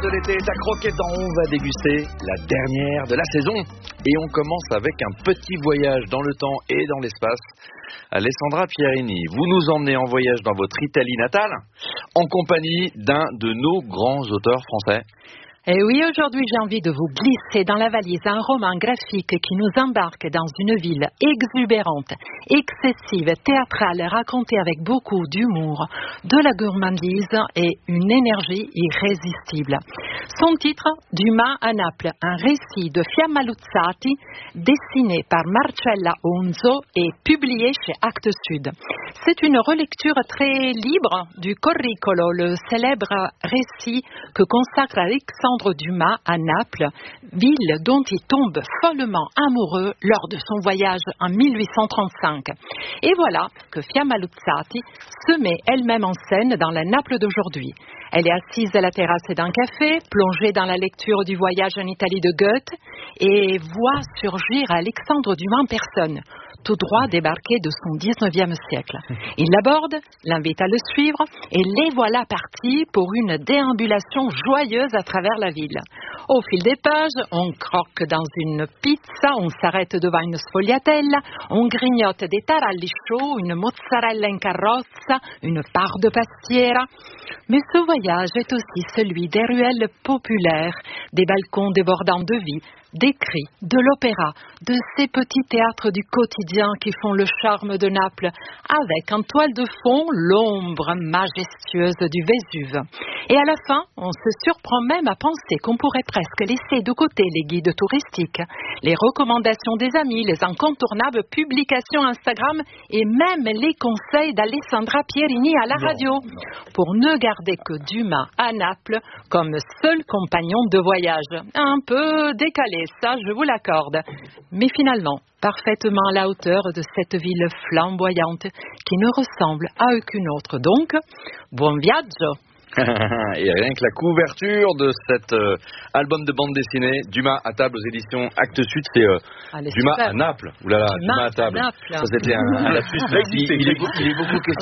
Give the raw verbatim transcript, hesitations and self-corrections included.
de l'été est à croquer dedans. On va déguster la dernière de la saison. Et on commence avec un petit voyage dans le temps et dans l'espace. Alessandra Pierini, vous nous emmenez en voyage dans votre Italie natale, en compagnie d'un de nos grands auteurs français. Et oui, aujourd'hui, j'ai envie de vous glisser dans la valise un roman graphique qui nous embarque dans une ville exubérante, excessive, théâtrale, racontée avec beaucoup d'humour, de la gourmandise et une énergie irrésistible. Son titre, Dumas à Naples, un récit de Fiamma Luzzati, dessiné par Marcella Onzo et publié chez Actes Sud. C'est une relecture très libre du Corricolo, le célèbre récit que consacre Alexandre Dumas à Naples, ville dont il tombe follement amoureux lors de son voyage en mille huit cent trente-cinq. Et voilà que Fiamma Luzzati se met elle-même en scène dans la Naples d'aujourd'hui. Elle est assise à la terrasse d'un café, plongée dans la lecture du voyage en Italie de Goethe, et voit surgir Alexandre Dumas en personne, tout droit débarqué de son dix-neuvième siècle. Il l'aborde, l'invite à le suivre, et les voilà partis pour une déambulation joyeuse à travers la ville. Au fil des pages, on croque dans une pizza, on s'arrête devant une sfogliatella, on grignote des taralli chauds, une mozzarella in carrozza, une part de pastiera. Mais ce voyage est aussi celui des ruelles populaires, des balcons débordants de vie, des cris, de l'opéra, de ces petits théâtres du quotidien qui font le charme de Naples, avec en toile de fond l'ombre majestueuse du Vésuve. Et à la fin, on se surprend même à penser qu'on pourrait presque laisser de côté les guides touristiques, les recommandations des amis, les incontournables publications Instagram et même les conseils d'Alessandra Pierini à la radio, non, non. pour ne garder que Dumas à Naples comme seul compagnon de voyage. Un peu décalé, ça je vous l'accorde. Mais finalement, parfaitement à la hauteur de cette ville flamboyante qui ne ressemble à aucune autre. Donc, buon viaggio! Et rien que la couverture de cet euh, album de bande dessinée, Dumas à table aux éditions Actes Sud, c'est euh, Dumas super. à Naples. Ouh là là, Dumas, Dumas à table. À Naples. Ça c'était un, un lapsus. Il, il, est, il est beaucoup question.